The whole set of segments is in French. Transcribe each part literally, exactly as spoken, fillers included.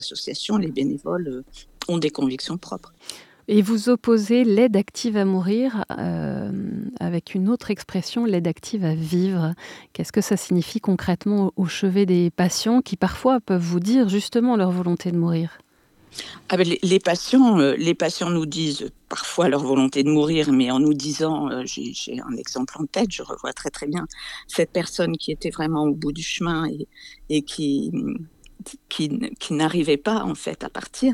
associations, les bénévoles euh, ont des convictions propres. Et vous opposez l'aide active à mourir, hem, avec une autre expression, l'aide active à vivre. Qu'est-ce que ça signifie concrètement au au chevet des patients qui parfois peuvent vous dire justement leur volonté de mourir? Ah ben les les patients, heu, les patients nous disent parfois leur volonté de mourir, mais en nous disant, heu, j'ai j'ai un exemple en tête, je revois très, très bien cette personne qui était vraiment au bout du chemin et et qui, mmh, qui n qui n'arrivait pas en fait à partir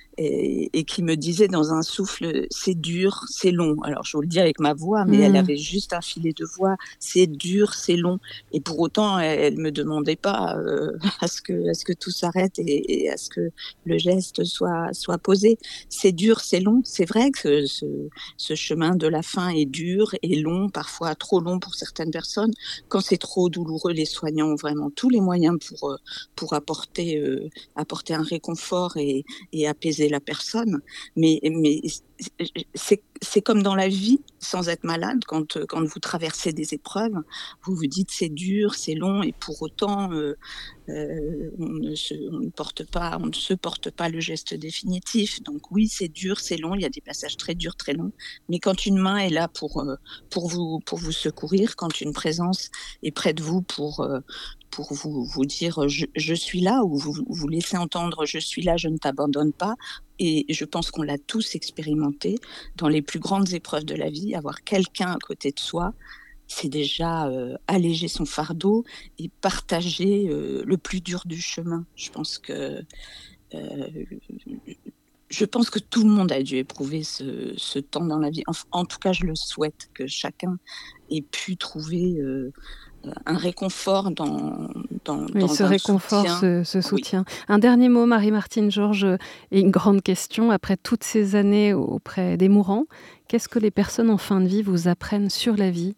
et et qui me disait dans un souffle: «C'est dur, c'est long». Alors je vous le dis avec ma voix, mais elle Mmh. avait juste un filet de voix. «C'est dur, c'est long» et pour autant elle elle me demandait pas, heu, à ce que à ce que tout s'arrête et et à ce que le geste soit soit posé. «C'est dur, c'est long». C'est vrai que ce ce chemin de la fin est dur et long, parfois trop long pour certaines personnes. Quand c'est trop douloureux, les soignants ont vraiment tous les moyens pour, heu, pour apporter, heu, apporter un réconfort et et apaiser la personne. Mais mais c c c'est c'est comme dans la vie, sans être malade, quand, heu, quand vous traversez des épreuves, vous vous dites: «C'est dur, c'est long» et pour autant, heu heu, on ne se on ne porte pas on ne se porte pas le geste définitif. Donc oui, c'est dur, c'est long, il y a des passages très durs, très longs. Mais quand une main est là pour, heu, pour vous pour vous secourir, quand une présence est près de vous pour, heu, pour vous vous dire: «Je je suis là» ou vous vous laisser entendre: «Je suis là, je ne t'abandonne pas» et je pense qu'on l'a tous expérimenté dans les plus grandes épreuves de la vie, avoir quelqu'un à côté de soi, c'est déjà, heu, alléger son fardeau et partager, heu, le plus dur du chemin. Je pense que, heu, je pense que tout le monde a dû éprouver ce ce temps dans la vie. Enf en tout cas, je le souhaite que chacun ait pu trouver, heu, heu, un réconfort dans dans Oui, dans ce un réconfort, soutien. ce ce Oui. soutien. Un dernier mot, Marie-Martine Georges, heu, et une grande question. Après toutes ces années auprès des mourants, qu'est-ce que les personnes en fin de vie vous apprennent sur la vie?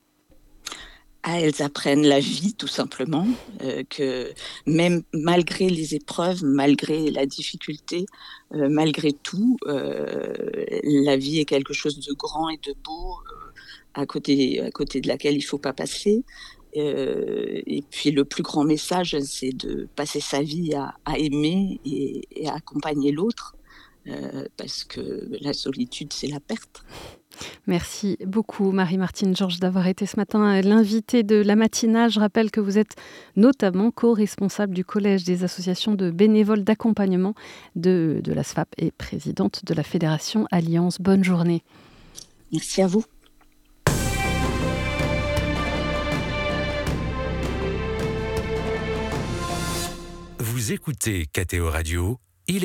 Ah, elles apprennent la vie tout simplement, heu, que même malgré les épreuves, malgré la difficulté, heu, malgré tout, heu, la vie est quelque chose de grand et de beau, heu, à côté à côté de laquelle il faut pas passer. Heu et puis le plus grand message, c'est de passer sa vie à à aimer et et à accompagner l'autre, heu, parce que la solitude, c'est la perte. Merci beaucoup Marie-Martine Georges d'avoir été ce matin, heu, l'invitée de la matinale. Je rappelle que vous êtes notamment co-responsable du collège des associations de bénévoles d'accompagnement de de la S F A P et présidente de la fédération Alliance. Bonne journée. Merci à vous. Vous écoutez K T O Radio